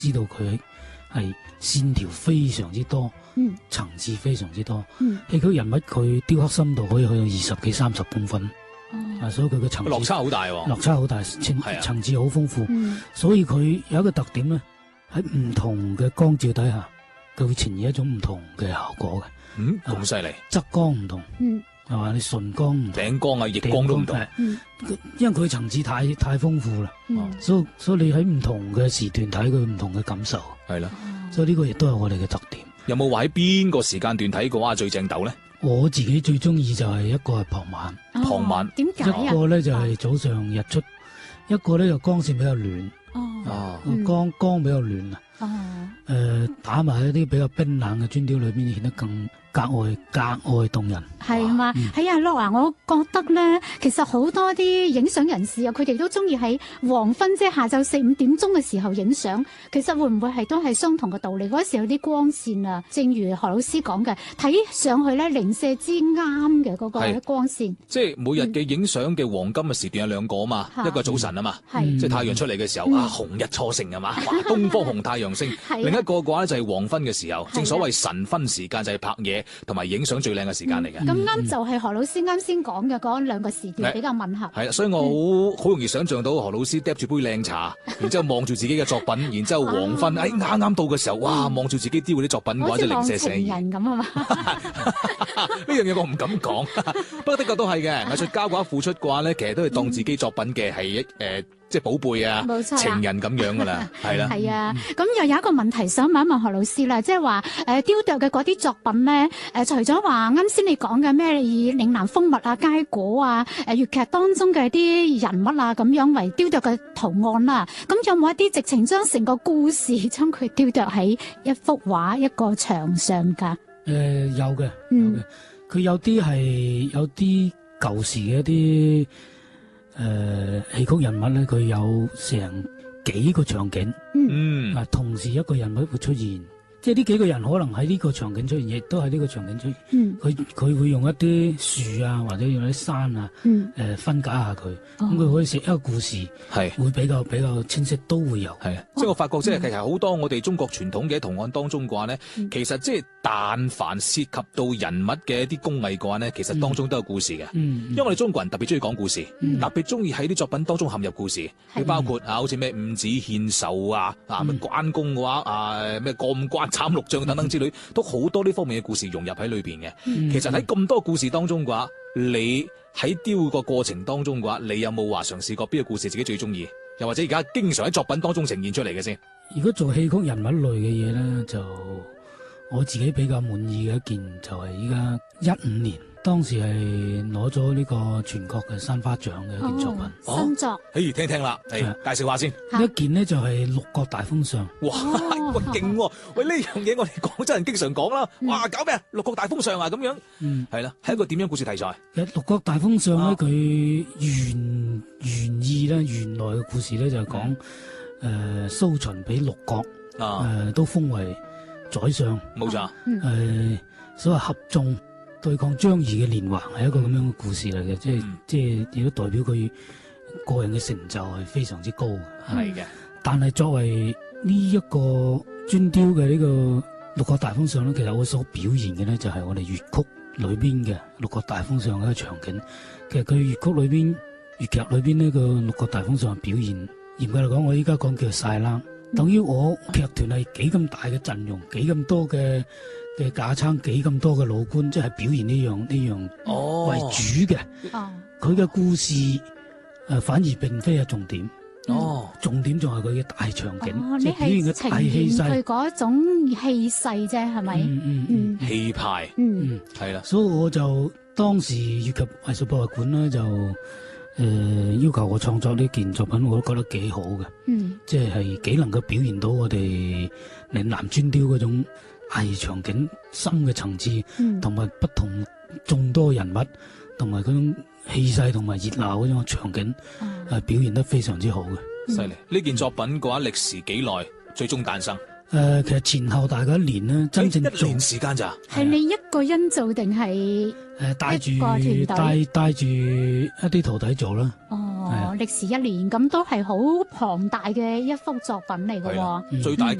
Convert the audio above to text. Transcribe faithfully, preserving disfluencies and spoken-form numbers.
知道佢係線條非常之多，嗯，層次非常之多，嗯，戲曲人物佢雕刻深度可以去到二十幾三十公分，哦，啊，所以佢嘅層次落差好大喎， 落差好大，層層次好豐富，嗯，所以佢有一個特點咧，喺唔同嘅光照底下，佢會呈現一種唔同嘅效果嘅， 嗯，咁犀利， 側光唔同，嗯。係嘛？你順光唔同， 頂光啊，逆光都唔同， 嗯，因為佢層次太太豐富啦，嗯，所以所以你喺唔同嘅時段睇佢唔同嘅感受，係啦，所以呢個亦都係我哋嘅特點。 有冇話喺邊個時間段睇嘅話最正斗咧？ 我自己最中意就係一個係傍晚， 哦、傍晚點解啊？ 一個咧就係早上日出，哦、一個咧就光線比較暖， 哦， 光光比較暖啊，哦，誒、呃，打埋一啲比較冰冷嘅磚雕裏邊，顯得更格外格外動人， 係嘛？係啊，樂啊，我覺得咧，其實好多啲影相人士啊，佢哋都中意喺黃昏，即係下晝四五點鐘嘅時候影相。其實會唔會係都係相同嘅道理？嗰時有啲光線啊，正如何老師講嘅，睇上去咧零舍之啱嘅嗰個光線。 即係每日嘅影相嘅黃金嘅時段有兩個啊嘛，嗯、一個早晨啊嘛，嗯、即係太陽出嚟嘅時候、嗯、啊，紅日初升啊嘛，東方紅太陽升。另一個嘅話咧就係黃昏嘅時候，正所謂晨昏時間就係拍嘢同埋影相最靚嘅時間嚟嘅。 咁啱、嗯、就係何老師啱先講嘅嗰兩個時段比較吻合。 係啦，所以我好好、嗯、容易想象到何老師嗒住杯靚茶，然之後望住自己嘅作品，然之後黃昏，哎啱啱到嘅時候，哇，望住自己雕嗰啲作品嘅話，就零舍寫意。好似望情人咁啊嘛。呢樣嘢我唔敢講，不過的確都係嘅。藝術家嘅話付出嘅話咧，其實都係當自己作品嘅係一誒。呃即係寶貝啊，情人咁樣噶啦，係啦。係啊，咁又有一個問題想問一問何老師啦，即係話誒雕琢嘅嗰啲作品咧，誒除咗話啱先你講嘅咩以嶺南風物啊、佳果啊、誒粵劇當中嘅啲人物啊咁樣為雕琢嘅圖案啦，咁有冇一啲直情將成個故事將佢雕琢喺一幅畫一個牆上㗎？ 誒有嘅，有嘅，佢有啲係有啲舊時嘅一啲。誒，戲、呃、曲人物咧，佢有成幾個場景，嗯，啊，同時一個人物會出現，即係呢幾個人可能喺呢個場景出現，亦都喺呢個場景出現，嗯，佢佢會用一啲樹啊，或者用一啲山啊，嗯，誒、呃，分解下佢，咁佢、哦、可以寫一個故事，係會比較比較清晰，都會有，係啊， 即係我發覺，即係其實好多我哋中國傳統嘅圖案當中嘅話咧，嗯、其實即係但凡涉及到人物嘅一啲工藝嘅話咧，其實當中都有故事嘅，嗯，因為我哋中國人特別中意講故事，嗯、特別中意喺啲作品當中陷入故事，你、嗯、包括啊，好似咩五子獻壽啊，啊咩關公嘅話啊，咩過五關斬六將等等之類，都好多呢方面嘅故事融入喺裏邊嘅。嗯、其實喺咁多故事當中嘅話，你喺雕個過程當中嘅話，你有冇話嘗試過邊個故事自己最中意？又或者而家經常喺作品當中呈現出嚟嘅先？ 如果做戲曲人物類嘅嘢咧，就我自己比較滿意嘅一件就係依家一五年。當時係攞咗呢個全國嘅山花獎嘅一件作品， 哦、新作。 誒，聽聽啦，嚟介紹下先。 呢一件呢就係六國大封相。 哇，喂，勁喎！喂，呢樣嘢我哋廣州人經常講啦。哇，搞咩啊？六國大封相啊，咁樣。嗯，係啦，係一個點樣故事題材？ 六國大封相咧，佢原原意咧，原來嘅故事咧就係講誒蘇秦俾六國誒都封為宰相。冇錯。誒，所謂合縱對抗張儀嘅連環係一個咁樣嘅故事嚟嘅，即係即係亦都代表佢個人嘅成就係非常之高嘅。係嘅，但係作為呢一個磚雕嘅呢個六國大封相咧，其實我所表現嘅咧就係我哋粵曲裏邊嘅六國大封相嘅一個場景。其實佢粵曲裏邊、粵劇裏邊呢個六國大封相嘅表現，嚴格嚟講，我依家講叫做晒冷，等於我劇團係幾咁大嘅陣容，幾咁多嘅。嘅架撐幾咁多嘅老倌，即係表現呢樣呢樣為主嘅。哦，佢嘅故事誒反而並非係重點。哦，重點仲係佢嘅大場景，即係表現嘅大氣勢。佢嗰種氣勢啫，係咪？嗯嗯嗯，氣派。嗯，係啦。所以我就當時粵劇藝術博物館咧，就誒要求我創作呢件作品，我都覺得幾好嘅。嗯，即係係幾能夠表現到我哋嶺南磚雕嗰種。係場景深嘅層次，同埋、嗯、不同眾多人物，同埋嗰種氣勢同埋熱鬧嗰種場景，係、嗯、表現得非常之好嘅。犀利！呢件作品嘅話，歷時幾耐？最終誕生？誒、呃，其實前後大概一年啦，真正做一年時間咋？係你一個人做定係誒帶住帶帶住一啲徒弟做啦？哦， 歷時一年咁都係好龐大嘅一幅作品嚟嘅喎。 最大